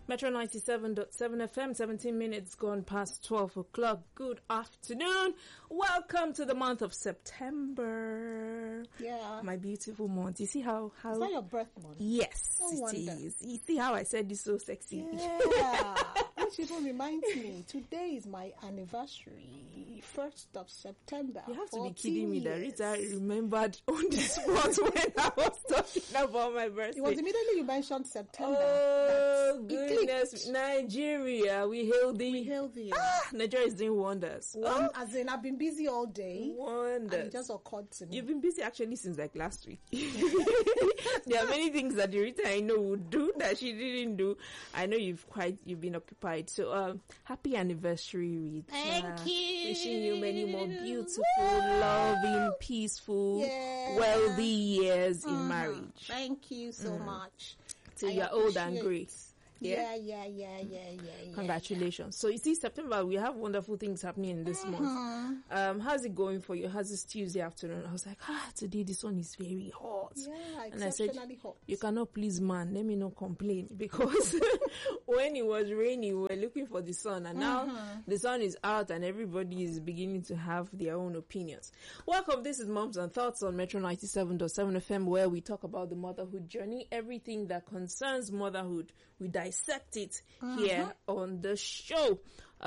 Metro 97.7 FM, 17 minutes gone past 12 o'clock. Good afternoon. Welcome to the month of September. Yeah. My beautiful month. You see how... Is that your birth month? Yes, No it wonder. is. You see how I said this so sexy? Yeah. Which even reminds me, today is my anniversary. 1st of September. You have to be 14 kidding me that years. Rita remembered on the spot when I was talking about my birthday. It was immediately you mentioned September. Oh, that it goodness. clicked. Nigeria, we hail thee. We hail thee. Nigeria is doing wonders. As in, I've been busy all day. And Wonders. it just occurred to me. You've been busy actually since like last week. There are many things that the Rita I know would do that she didn't do. I know you've been occupied. So happy anniversary, Rita. Thank you. Wishing you many more beautiful, loving, peaceful, Yeah. wealthy years in marriage. Thank you so much. Till I you're old and appreciate- great. Yeah. Congratulations. So you see, September, we have wonderful things happening in this month. How's it going for you? How's this Tuesday afternoon? I was like, today the sun is very hot. Yeah, And I said, exceptionally hot. you cannot please man. Let me not complain, because when it was rainy, we were looking for the sun, and now the sun is out and everybody is beginning to have their own opinions. Welcome. This is Moms and Thoughts on Metro 97.7 FM, where we talk about the motherhood journey, everything that concerns motherhood. We dissect it here on the show.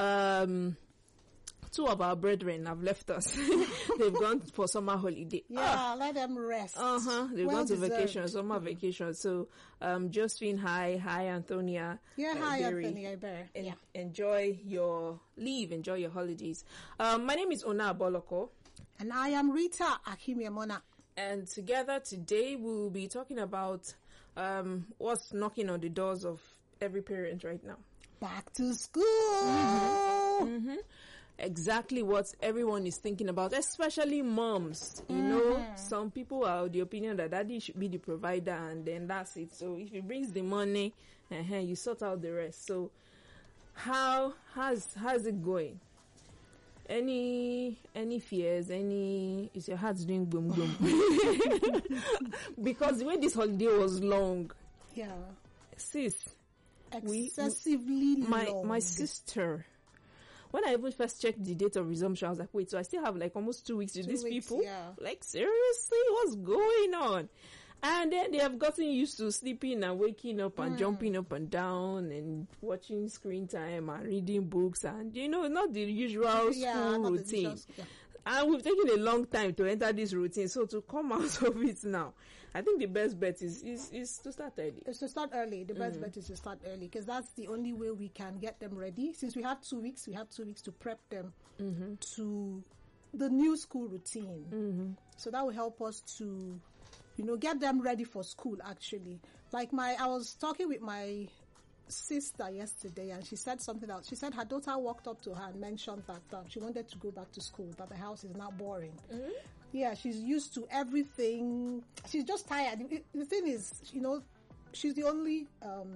Two of our brethren have left us. They've gone for summer holiday. Yeah, let them rest. They've Well gone to deserved. vacation, summer vacation. So, Josephine, hi, Antonia. Yeah, hi, Berry. Anthony Iber. Yeah. Enjoy your leave, enjoy your holidays. My name is Ona Aboloko. And I am Rita Akimiamona. And together today we'll be talking about what's knocking on the doors of every parent right now. Back to school. Exactly what everyone is thinking about, especially moms. You know, some people are of the opinion that daddy should be the provider and then that's it. So if he brings the money, you sort out the rest. So how's it going? Any fears? Is your heart doing boom boom? Because the way this holiday was long, Yeah. sis, Excessively long. my sister, when I even first checked the date of resumption, I was like, wait, so I still have like almost 2 weeks with 2 these weeks, people? yeah. Like, seriously, what's going on? And then they have gotten used to sleeping and waking up and jumping up and down and watching screen time and reading books and, not the usual school not the routine. usual- yeah. And we've taken a long time to enter this routine. So to come out of it now, I think the best bet is to start early. It's to start early. The best bet is to start early because that's the only way we can get them ready. Since we have 2 weeks, we have 2 weeks to prep them to the new school routine. So that will help us to, get them ready for school actually. Like I was talking with my sister yesterday and she said something else. She said her daughter walked up to her and mentioned that she wanted to go back to school, that the house is now boring. Yeah, she's used to everything. She's just tired. The thing is, she's the only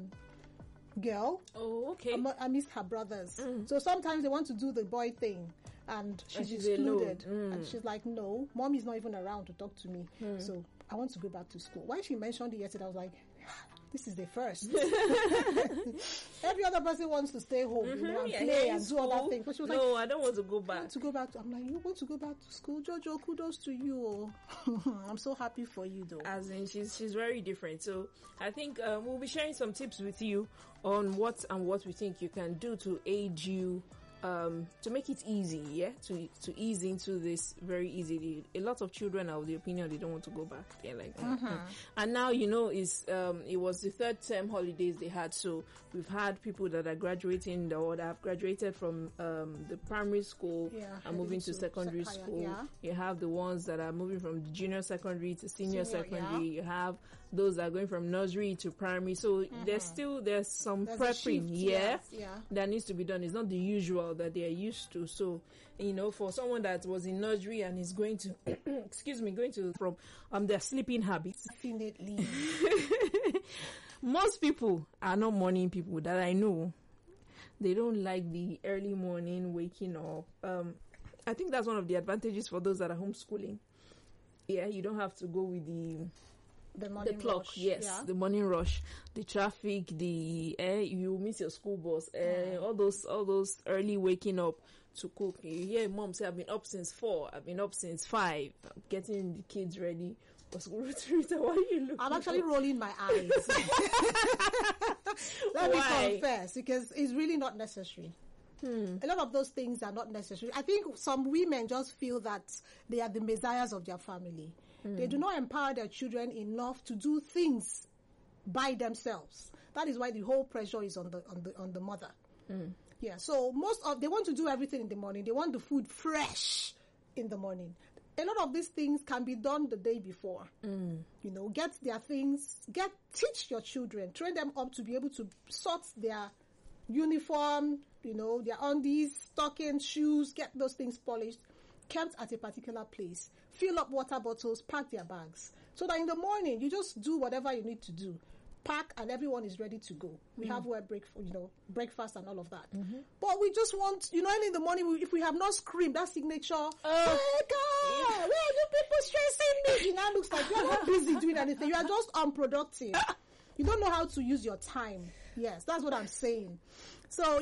girl. Oh, okay. Amidst her brothers. So sometimes they want to do the boy thing and she's excluded. And she's like, no, mom is not even around to talk to me. So I want to go back to school. When she mentioned it yesterday, I was like, this is the first. Every other person wants to stay home, and play and do other things. But she was no, I don't want to go I back. want to go back. I'm like, you want to go back to school? Jojo, kudos to you. I'm so happy for you though. As in, she's very different. So I think we'll be sharing some tips with you on what we think you can do to aid you to make it easy, to ease into this very easily. A lot of children are of the opinion they don't want to go back. They're like, and now it was the third term holidays they had, so we've had people that are graduating or that have graduated from the primary school and moving to secondary school. You have the ones that are moving from junior secondary to senior secondary. You have those that are going from nursery to primary. So there's some prepping, that needs to be done. It's not the usual that they are used to. So, for someone that was in nursery and is going to, from their sleeping habits. Definitely. Most people are not morning people that I know. They don't like the early morning waking up. I think that's one of the advantages for those that are homeschooling. Yeah, you don't have to go with the The morning clock, rush. yes, Yeah. the morning rush, the traffic, you miss your school bus, all those early waking up to cook. You hear mom say, "I've been up since 4, I've been up since 5, I'm getting the kids ready for school." Rita, why are you looking? I'm actually rolling my eyes. Let me confess, because it's really not necessary. A lot of those things are not necessary. I think some women just feel that they are the messiahs of their family. They do not empower their children enough to do things by themselves. That is why the whole pressure is on the mother. Yeah. So they want to do everything in the morning. They want the food fresh in the morning. A lot of these things can be done the day before. Get their things. Teach your children. Train them up to be able to sort their uniform. Their undies, stockings, shoes. Get those things polished, kept at a particular place. Fill up water bottles, pack their bags. So that in the morning, you just do whatever you need to do. Pack and everyone is ready to go. We have breakfast and all of that. But we just want, early in the morning, if we have not screamed that signature, "Oh God, where are you people stressing me?" It now looks like you're not busy doing anything. You are just unproductive. You don't know how to use your time. Yes, that's what I'm saying. So